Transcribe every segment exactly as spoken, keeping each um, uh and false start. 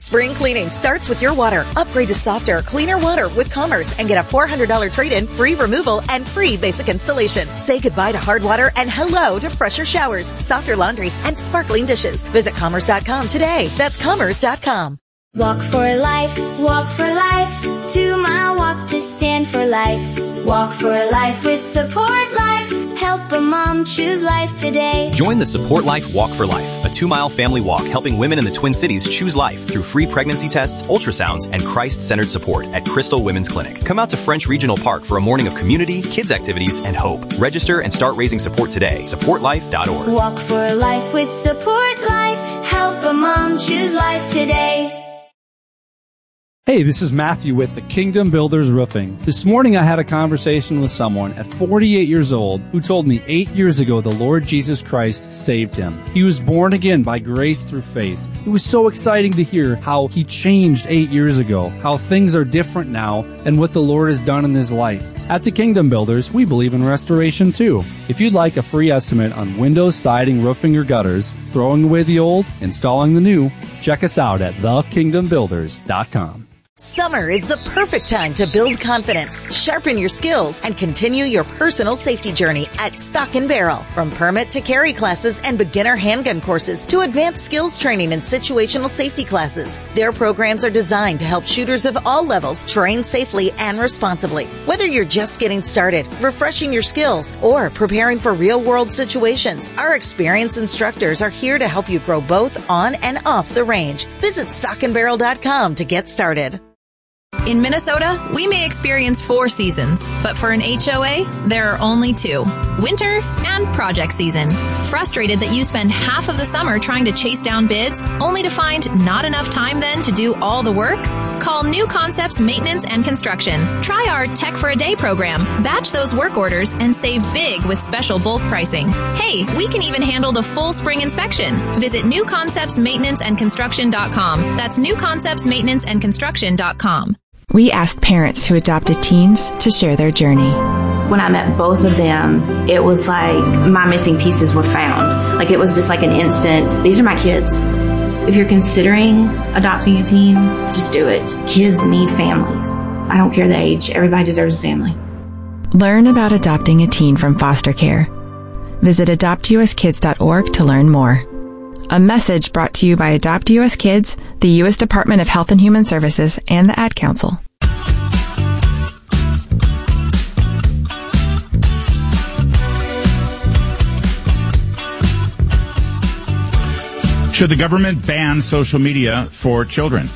Spring cleaning starts with your water. Upgrade to softer, cleaner water with Commerce and get a four hundred dollars trade-in, free removal, and free basic installation. Say goodbye to hard water and hello to fresher showers, softer laundry, and sparkling dishes. Visit commerce dot com today. That's commerce dot com. Walk for life, walk for life. Two-mile walk to stand for life. Walk for life with Support Life. Help a mom choose life today. Join the Support Life Walk for Life, a two-mile family walk helping women in the Twin Cities choose life through free pregnancy tests, ultrasounds, and Christ-centered support at Crystal Women's Clinic. Come out to French Regional Park for a morning of community, kids activities, and hope. Register and start raising support today. support life dot org. Walk for life with Support Life. Help a mom choose life today. Hey, this is Matthew with the Kingdom Builders Roofing. This morning I had a conversation with someone at forty-eight years old who told me eight years ago the Lord Jesus Christ saved him. He was born again by grace through faith. It was so exciting to hear how he changed eight years ago, how things are different now, and what the Lord has done in his life. At the Kingdom Builders, we believe in restoration too. If you'd like a free estimate on windows, siding, roofing, or gutters, throwing away the old, installing the new, check us out at the kingdom builders dot com. Summer is the perfect time to build confidence, sharpen your skills, and continue your personal safety journey at Stock and Barrel. From permit to carry classes and beginner handgun courses to advanced skills training and situational safety classes, their programs are designed to help shooters of all levels train safely and responsibly. Whether you're just getting started, refreshing your skills, or preparing for real-world situations, our experienced instructors are here to help you grow both on and off the range. Visit stock and barrel dot com to get started. In Minnesota, we may experience four seasons, but for an H O A, there are only two: winter and project season. Frustrated that you spend half of the summer trying to chase down bids, only to find not enough time then to do all the work? Call New Concepts Maintenance and Construction. Try our Tech for a Day program. Batch those work orders and save big with special bulk pricing. Hey, we can even handle the full spring inspection. Visit new concepts maintenance and construction dot com. That's new concepts maintenance and construction dot com. We asked parents who adopted teens to share their journey. When I met both of them, it was like my missing pieces were found. Like it was just like an instant, these are my kids. If you're considering adopting a teen, just do it. Kids need families. I don't care the age. Everybody deserves a family. Learn about adopting a teen from foster care. Visit adopt u s kids dot org to learn more. A message brought to you by Adopt U S Kids, the U S Department of Health and Human Services, and the Ad Council. Should the government ban social media for children?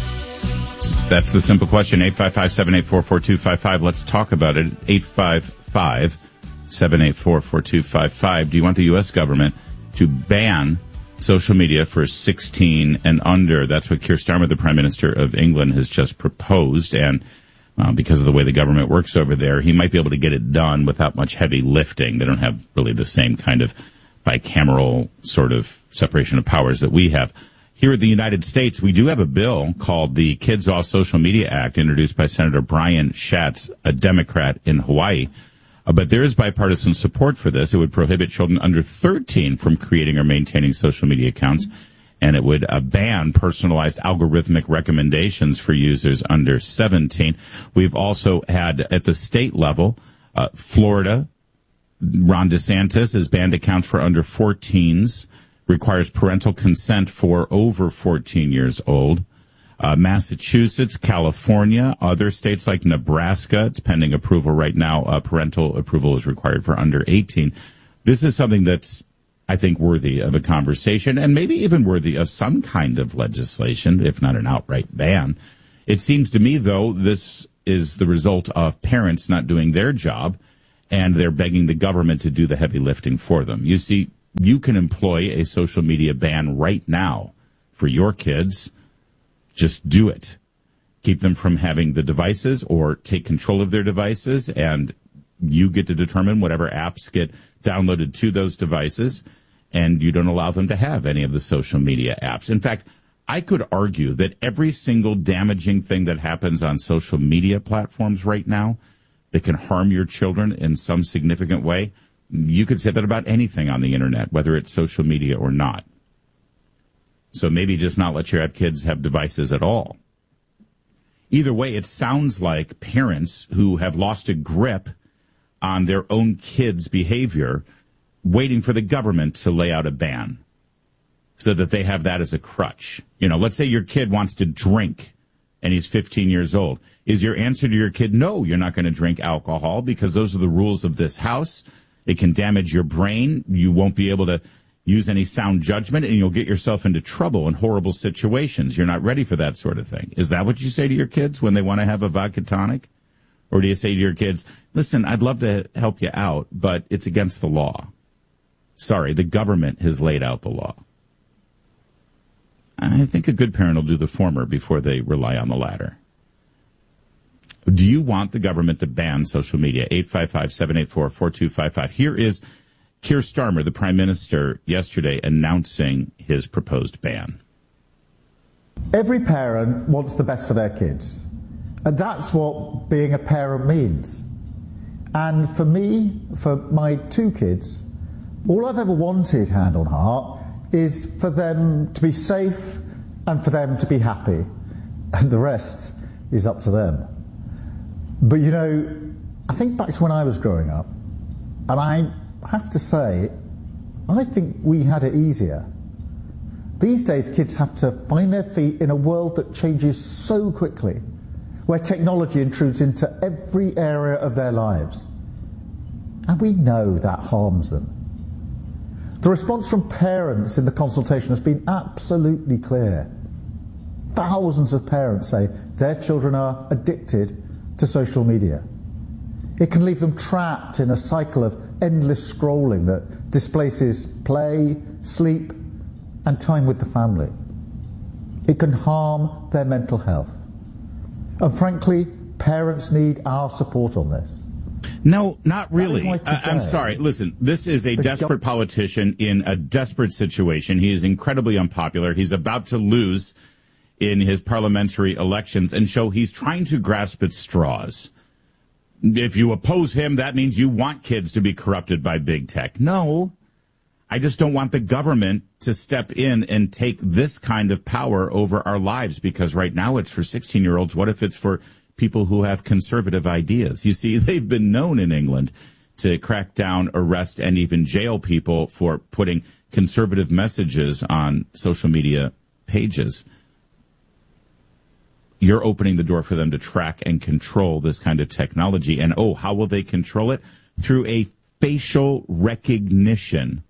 That's the simple question. eight five five, seven eight four, four two five five. Let's talk about it. eight five five, seven eight four, four two five five. Do you want the U S government to ban social media for sixteen and under? That's what Keir Starmer, the Prime Minister of England, has just proposed. And uh, because of the way the government works over there, he might be able to get it done without much heavy lifting. They don't have really the same kind of bicameral sort of separation of powers that we have. Here in the United States, we do have a bill called the Kids Off Social Media Act, introduced by Senator Brian Schatz, a Democrat in Hawaii. Uh, but there is bipartisan support for this. It would prohibit children under thirteen from creating or maintaining social media accounts, and it would uh, ban personalized algorithmic recommendations for users under seventeen. We've also had, at the state level, uh, Florida, Ron DeSantis has banned accounts for under fourteens, requires parental consent for over fourteen years old. Uh, Massachusetts, California, other states like Nebraska, it's pending approval right now. Uh, parental approval is required for under eighteen. This is something that's, I think, worthy of a conversation and maybe even worthy of some kind of legislation, if not an outright ban. It seems to me, though, this is the result of parents not doing their job, and they're begging the government to do the heavy lifting for them. You see, you can employ a social media ban right now for your kids. Just do it. Keep them from having the devices or take control of their devices, and you get to determine whatever apps get downloaded to those devices, and you don't allow them to have any of the social media apps. In fact, I could argue that every single damaging thing that happens on social media platforms right now that can harm your children in some significant way, you could say that about anything on the internet, whether it's social media or not. So maybe just not let your have kids have devices at all. Either way, it sounds like parents who have lost a grip on their own kids' behavior, waiting for the government to lay out a ban so that they have that as a crutch. You know, let's say your kid wants to drink and he's fifteen years old. Is your answer to your kid, no, you're not going to drink alcohol because those are the rules of this house. It can damage your brain. You won't be able to use any sound judgment, and you'll get yourself into trouble in horrible situations. You're not ready for that sort of thing. Is that what you say to your kids when they want to have a vodka tonic? Or do you say to your kids, listen, I'd love to help you out, but it's against the law. Sorry, the government has laid out the law. I think a good parent will do the former before they rely on the latter. Do you want the government to ban social media? eight five five, seven eight four, four two five five. Here is Keir Starmer, the Prime Minister, yesterday announcing his proposed ban. Every parent wants the best for their kids. And that's what being a parent means. And for me, for my two kids, all I've ever wanted, hand on heart, is for them to be safe and for them to be happy. And the rest is up to them. But you know, I think back to when I was growing up, and I have to say, I think we had it easier. These days, kids have to find their feet in a world that changes so quickly, where technology intrudes into every area of their lives. And we know that harms them. The response from parents in the consultation has been absolutely clear. Thousands of parents say their children are addicted to social media. It can leave them trapped in a cycle of endless scrolling that displaces play, sleep, and time with the family. It can harm their mental health. And frankly, parents need our support on this. No, not really. I, I'm sorry. Listen, this is a desperate politician in a desperate situation. He is incredibly unpopular. He's about to lose in his parliamentary elections, and so he's trying to grasp at straws. If you oppose him, that means you want kids to be corrupted by big tech. No, I just don't want the government to step in and take this kind of power over our lives, because right now it's for sixteen-year-olds. What if it's for people who have conservative ideas? You see, they've been known in England to crack down, arrest, and even jail people for putting conservative messages on social media pages. You're opening the door for them to track and control this kind of technology. And, oh, how will they control it? Through a facial recognition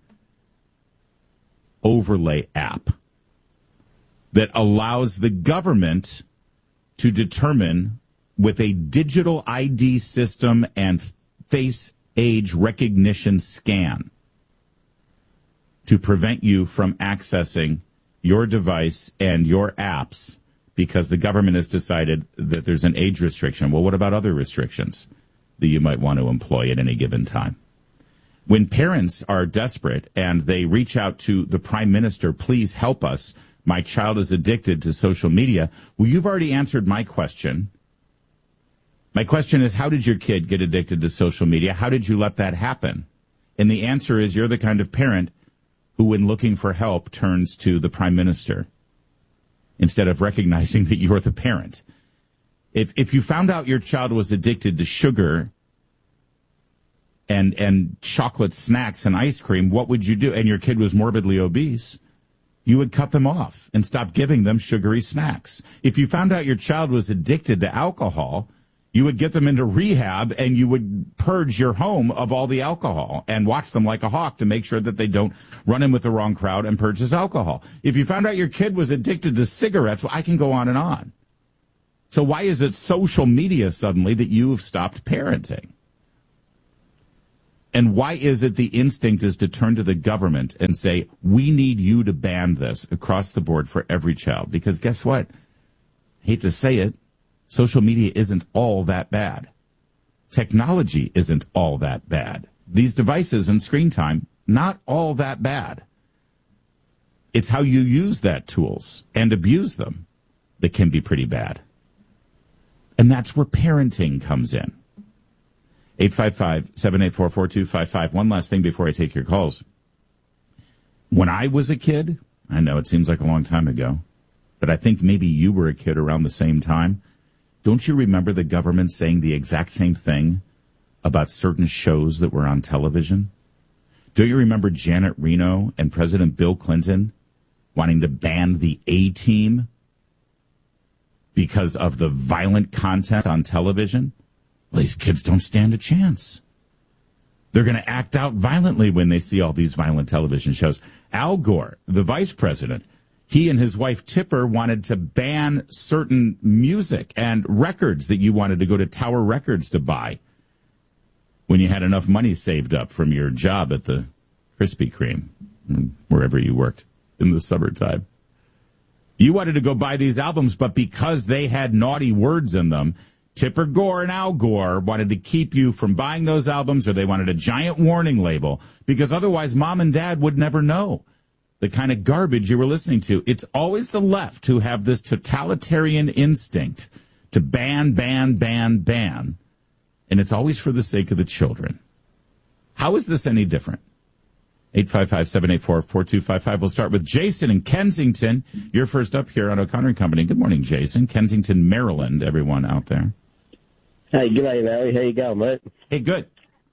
overlay app that allows the government to determine, with a digital I D system and face age recognition scan, to prevent you from accessing your device and your apps because the government has decided that there's an age restriction. Well, what about other restrictions that you might want to employ at any given time? When parents are desperate and they reach out to the Prime Minister, please help us, my child is addicted to social media. Well, you've already answered my question. My question is, how did your kid get addicted to social media? How did you let that happen? And the answer is, you're the kind of parent who, when looking for help, turns to the Prime Minister instead of recognizing that you're the parent. If if you found out your child was addicted to sugar and and chocolate snacks and ice cream, what would you do? And your kid was morbidly obese, you would cut them off and stop giving them sugary snacks. If you found out your child was addicted to alcohol, you would get them into rehab and you would purge your home of all the alcohol and watch them like a hawk to make sure that they don't run in with the wrong crowd and purchase alcohol. If you found out your kid was addicted to cigarettes, well, I can go on and on. So why is it social media suddenly that you have stopped parenting? And why is it the instinct is to turn to the government and say, we need you to ban this across the board for every child? Because guess what? I hate to say it, social media isn't all that bad. Technology isn't all that bad. These devices and screen time, not all that bad. It's how you use that tools and abuse them that can be pretty bad. And that's where parenting comes in. eight five five, seven eight four, four two five five. One last thing before I take your calls. When I was a kid, I know it seems like a long time ago, but I think maybe you were a kid around the same time. Don't you remember the government saying the exact same thing about certain shows that were on television? Don't you remember Janet Reno and President Bill Clinton wanting to ban the A-Team because of the violent content on television? Well, these kids don't stand a chance. They're going to act out violently when they see all these violent television shows. Al Gore, the vice president, he and his wife Tipper wanted to ban certain music and records that you wanted to go to Tower Records to buy when you had enough money saved up from your job at the Krispy Kreme, wherever you worked in the summertime. You wanted to go buy these albums, but because they had naughty words in them, Tipper Gore and Al Gore wanted to keep you from buying those albums, or they wanted a giant warning label, because otherwise mom and dad would never know the kind of garbage you were listening to. It's always the left who have this totalitarian instinct to ban, ban, ban, ban. And it's always for the sake of the children. How is this any different? eight five five, seven eight four, four two five five. We'll start with Jason in Kensington. You're first up here on O'Connor and Company. Good morning, Jason. Kensington, Maryland, everyone out there. Hey, good day, Larry. How you going, mate? Hey, good.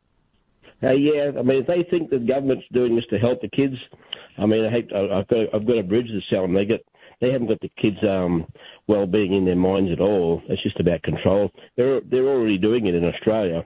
Hey, yeah, I mean, if they think the government's doing this to help the kids, I mean, I hate, I've got, I've got a bridge to sell them. They get, they haven't got the kids' um, well-being in their minds at all. It's just about control. They're, they're already doing it in Australia,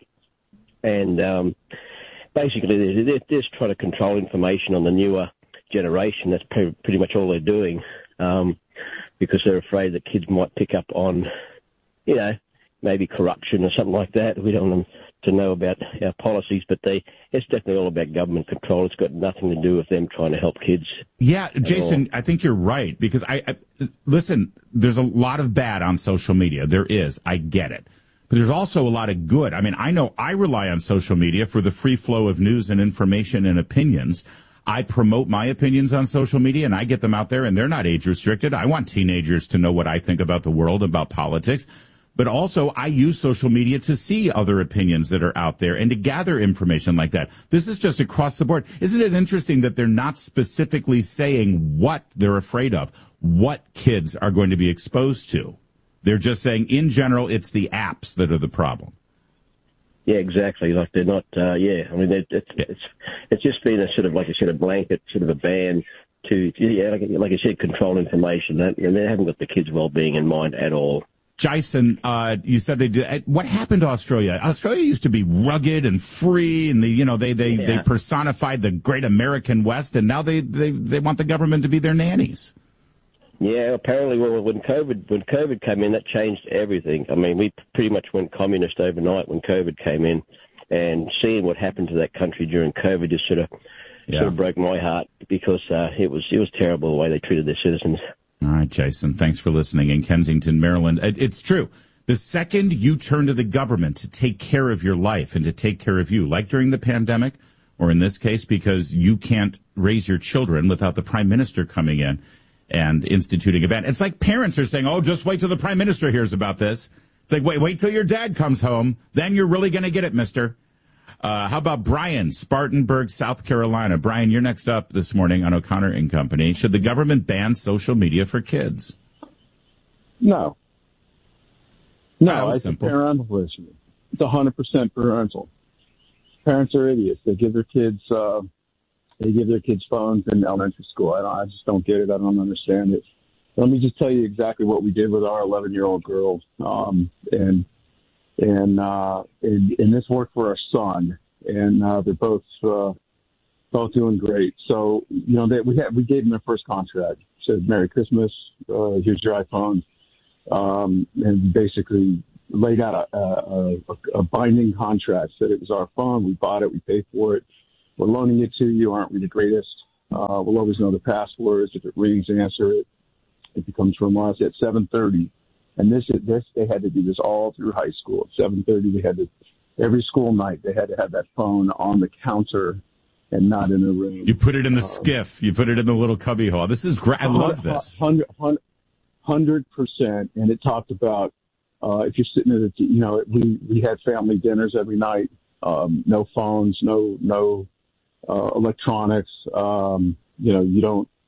and um, basically, they're, they're just trying to control information on the newer generation. That's pretty, pretty much all they're doing, um, because they're afraid that kids might pick up on, you know, maybe corruption or something like that. We don't want them to know about our policies, but they it's definitely all about government control. It's got nothing to do with them trying to help kids. Yeah, Jason, I think you're right, because I, I listen, there's a lot of bad on social media. There is. I get it. But there's also a lot of good. I mean, I know I rely on social media for the free flow of news and information and opinions. I promote my opinions on social media, and I get them out there, and they're not age restricted. I want teenagers to know what I think about the world, about politics. But also, I use social media to see other opinions that are out there and to gather information like that. This is just across the board. Isn't it interesting that they're not specifically saying what they're afraid of, what kids are going to be exposed to? They're just saying, in general, it's the apps that are the problem. Yeah, exactly. Like they're not, uh, yeah. I mean, it's, it's it's just been a sort of, like I said, a blanket sort of a ban to, yeah, like, like I said, control information. And they haven't got the kids' well-being in mind at all. Jason, uh, you said they did. What happened to Australia? Australia used to be rugged and free, and the, you know, they, they, yeah. they personified the great American West, and now they, they, they want the government to be their nannies. Yeah, apparently, well, when COVID when COVID came in, that changed everything. I mean, we pretty much went communist overnight when COVID came in, and seeing what happened to that country during COVID just sort of yeah. sort of broke my heart, because uh, it was it was terrible the way they treated their citizens. All right, Jason, thanks for listening in Kensington, Maryland. It's true. The second you turn to the government to take care of your life and to take care of you, like during the pandemic, or in this case, because you can't raise your children without the prime minister coming in and instituting a ban. It's like parents are saying, oh, just wait till the prime minister hears about this. It's like, wait, wait till your dad comes home. Then you're really going to get it, mister. Uh, how about Brian, Spartanburg, South Carolina? Brian, you're next up this morning on O'Connor and Company. Should the government ban social media for kids? No. No, oh, it's simple. a parental issue. It's one hundred percent parental. Parents are idiots. They give their kids, uh, they give their kids phones in elementary school. I, don't, I just don't get it. I don't understand it. Let me just tell you exactly what we did with our eleven-year-old girl. Um, and And, uh, and, and this worked for our son, and, uh, they're both, uh, both doing great. So, you know, they, we had, we gave them their first contract. Said, Merry Christmas, uh, here's your iPhone. Um, and basically laid out a, a, a, a binding contract. Said it was our phone. We bought it. We paid for it. We're loaning it to you. Aren't we the greatest? Uh, we'll always know the passwords. If it rings, answer it. If it comes from us at seven thirty. And this, this, they had to do this all through high school. At seven thirty, they had to, every school night, they had to have that phone on the counter and not in the room. You put it in the um, skiff. You put it in the little cubby hole. This is great. I love this. one hundred percent. And it talked about, uh, if you're sitting at a, you know, we, we had family dinners every night. Um, no phones, no, no, uh, electronics. Um, you know, you don't,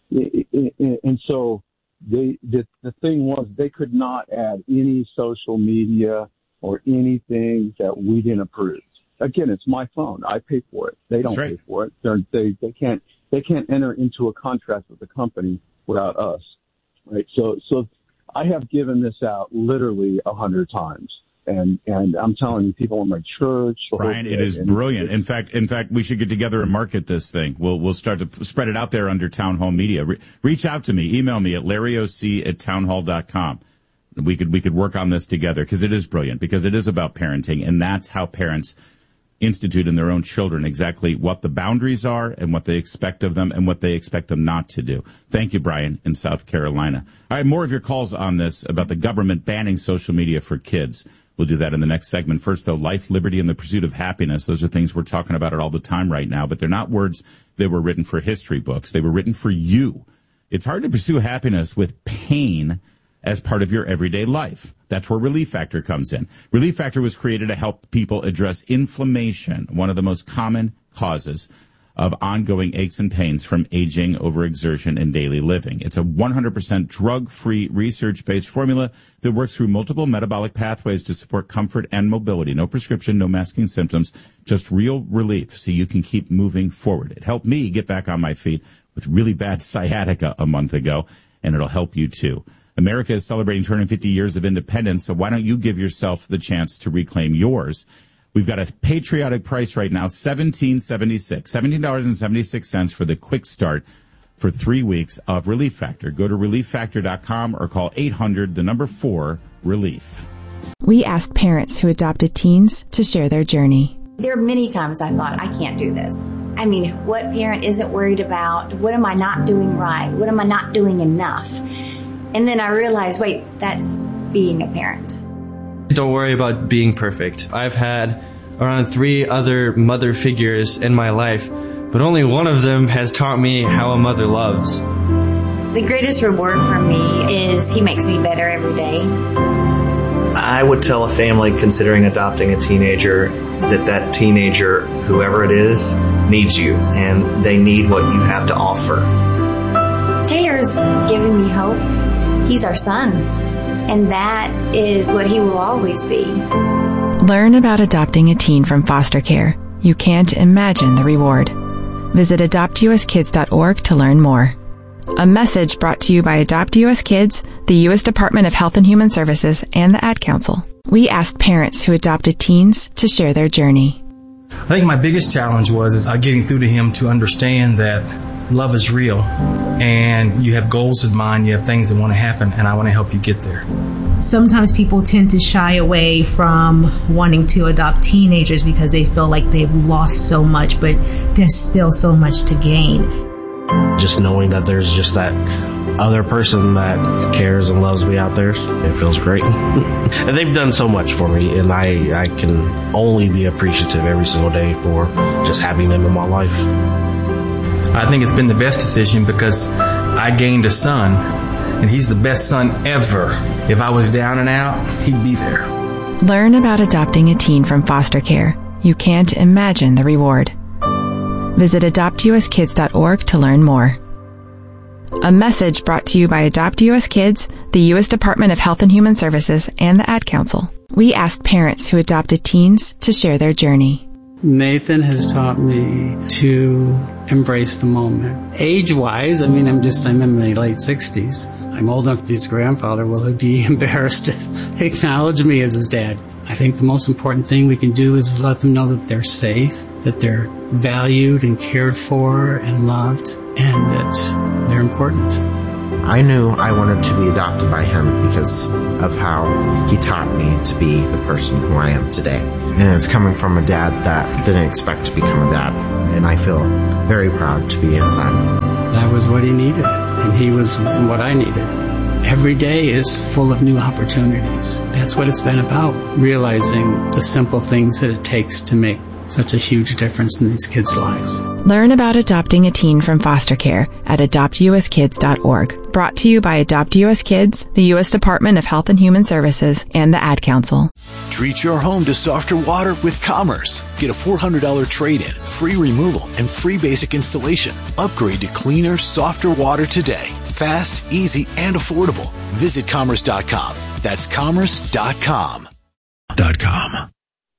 And so they, the, the thing was they could not add any social media or anything that we didn't approve. Again, it's my phone. I pay for it. They don't right. pay for it. They're, they they can't they can't enter into a contract with the company without us, right? So so I have given this out literally a hundred times, and and I'm telling you, people in my church, Brian, it is brilliant. In fact, in fact, we should get together and market this thing. We'll we'll start to spread it out there under Town Hall Media. Re- reach out to me, email me at larry o c at townhall dot com. We could we could work on this together because it is brilliant. Because it is about parenting, and that's how parents institute in their own children exactly what the boundaries are and what they expect of them and what they expect them not to do. Thank you, Brian, in South Carolina. All right, more of your calls on this about the government banning social media for kids. We'll do that in the next segment. First, though, life, liberty, and the pursuit of happiness. Those are things we're talking about it all the time right now, but they're not words that were written for history books. They were written for you. It's hard to pursue happiness with pain as part of your everyday life. That's where Relief Factor comes in. Relief Factor was created to help people address inflammation, one of the most common causes of ongoing aches and pains from aging, overexertion, and daily living. It's a one hundred percent drug-free, research-based formula that works through multiple metabolic pathways to support comfort and mobility. No prescription, no masking symptoms, just real relief so you can keep moving forward. It helped me get back on my feet with really bad sciatica a month ago, and it'll help you too. America is celebrating two hundred fifty years of independence, so why don't you give yourself the chance to reclaim yours? We've got a patriotic price right now, seventeen seventy-six, seventeen dollars and seventy-six cents for the quick start for three weeks of Relief Factor. Go to relief factor dot com or call eight hundred, the number four, relief. We asked parents who adopted teens to share their journey. There are many times I thought, I can't do this. I mean, what parent isn't worried about? What am I not doing right? What am I not doing enough? And then I realized, wait, that's being a parent. Don't worry about being perfect. I've had around three other mother figures in my life, but only one of them has taught me how a mother loves. The greatest reward for me is he makes me better every day. I would tell a family considering adopting a teenager that that teenager, whoever it is, needs you, and they need what you have to offer. Taylor's giving me hope. He's our son, and that is what he will always be. Learn about adopting a teen from foster care. You can't imagine the reward. Visit adopt u s kids dot org to learn more. A message brought to you by Adopt U S Kids, the U S Department of Health and Human Services, and the Ad Council. We asked parents who adopted teens to share their journey. I think my biggest challenge was is, uh, getting through to him to understand that love is real, and you have goals in mind, you have things that want to happen, and I want to help you get there. Sometimes people tend to shy away from wanting to adopt teenagers because they feel like they've lost so much, but there's still so much to gain. Just knowing that there's just that other person that cares and loves me out there, it feels great. And they've done so much for me, and I, I can only be appreciative every single day for just having them in my life. I think it's been the best decision because I gained a son, and he's the best son ever. If I was down and out, he'd be there. Learn about adopting a teen from foster care. You can't imagine the reward. Visit adopt u s kids dot org to learn more. A message brought to you by Adopt U S Kids, the U S Department of Health and Human Services, and the Ad Council. We asked parents who adopted teens to share their journey. Nathan has taught me to embrace the moment. Age-wise, I mean, I'm just, I'm in my late sixties. I'm old enough to be his grandfather. Will he be embarrassed to acknowledge me as his dad? I think the most important thing we can do is let them know that they're safe, that they're valued and cared for and loved, and that they're important. I knew I wanted to be adopted by him because of how he taught me to be the person who I am today. And it's coming from a dad that didn't expect to become a dad, and I feel very proud to be his son. That was what he needed, and he was what I needed. Every day is full of new opportunities. That's what it's been about, realizing the simple things that it takes to make such a huge difference in these kids' lives. Learn about adopting a teen from foster care at adopt u s kids dot org. Brought to you by Adopt U S Kids, the U S Department of Health and Human Services, and the Ad Council. Treat your home to softer water with Commerce. Get a four hundred dollars trade-in, free removal, and free basic installation. Upgrade to cleaner, softer water today. Fast, easy, and affordable. Visit commerce dot com. That's commerce dot com. Dot com.